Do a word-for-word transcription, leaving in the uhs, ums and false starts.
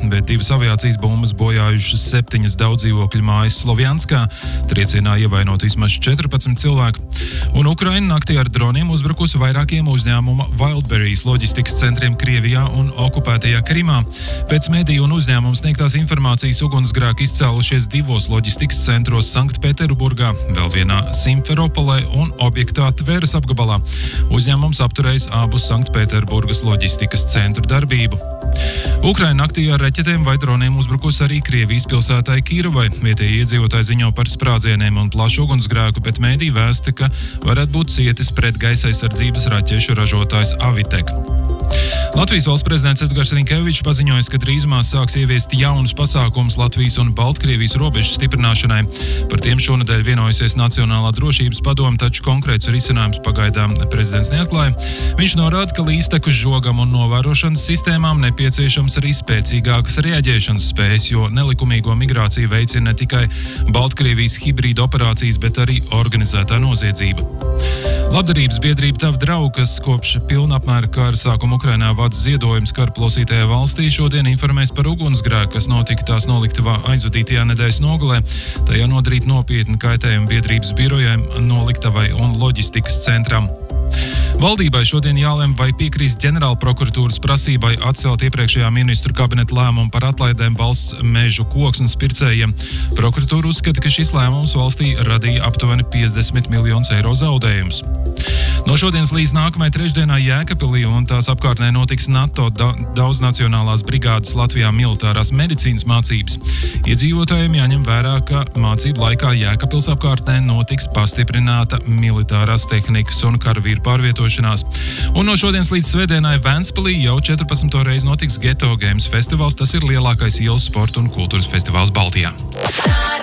bet divas aviācijas bumbas bojājušas septiņas daudzdzīvokļu mājas Slovjanskā. Triecienā ievainot vismaz četrpadsmit cilvēku. Un Ukraina naktī ar droniem uzbrukusi vairākiem uzņēmuma Wildberries loģistikas centriem Krievijā un okupētajā Krimā. Pēc mediju un uzņēmumu sniegtās informācijas ugunsgrēki izcēlušies divos loģistikas centros Sanktpēterburgā, vēl vienā Simferopolē un objektā Tveras apgabalā. Uzņēmums apturējis abus Sanktpēterburgas loģistikas centru darbību. Ukraina naktī ar reķetēm vai droniem uzbrukusi arī Krievijas pilsētai Kirovai. Vietējie iedzīvotāji ziņo par sprādzieniem un plašu ugunsgrēku, bet mēdī vēsta, ka varētu būt cietis pret gaisaizsardzības raķešu ražotājs Avitek. Latvijas valsts prezidents Edgars Rinkevičs paziņoja, ka drīzumā sāks ieviest jaunus pasākumus Latvijas un Baltkrievijas robežas stiprināšanai. Par tiem šonedēļ vienojusies Nacionālā drošības padome, taču konkrēts risinājums pagaidām prezidents neatklāja. Viņš norāda, ka līdztekus žogam un novērošanas sistēmām nepieciešams arī spēcīgākas reaģēšanas spējas, jo nelikumīgo migrāciju veicina ne tikai Baltkrievijas hibrīda operācijas, bet arī organizētā noziedzība. Labdarības biedrība Tavi draugi, kas kopš pilna apmēra kara sākuma Ukrainā vada ziedojums kara plosītajā valstī, šodien informēs par ugunsgrēku, kas notika tās noliktavā aizvadītajā nedēļas nogalē. Tajā nodarīt nopietni kaitējumu biedrības birojiem, noliktavai un loģistikas centram. Valdībai šodien jālem, vai piekrīst ģenerālprokuratūras prasībai atcelt iepriekšējā ministru kabineta lēmumu par atlaidēm valsts mežu koksnes pircējiem. Prokuratūra uzskata, ka šis lēmums valstī radīja aptuveni piecdesmit miljonus eiro zaudējumus. No šodienas līdz nākamajai trešdienai Jēkabpilī un tās apkārtnē notiks NATO da- daudznacionālās brigādes Latvijā militārās medicīnas mācības. Iedzīvotājiem jāņem vērā, ka mācību laikā Jēkabpils apkārtnē notiks pastiprināta militārās tehnikas un karavīru pārvietošanās. Un no šodienas līdz svētdienai Ventspilī jau četrpadsmito reizi notiks Geto Games festivāls. Tas ir lielākais ielas sporta un kultūras festivāls Baltijā.